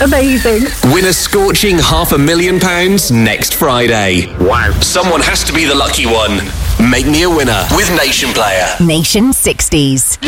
amazing. Win a scorching £500,000 next Friday. Wow. Someone has to be the lucky one. Make me a winner with Nation Player. Nation 60s.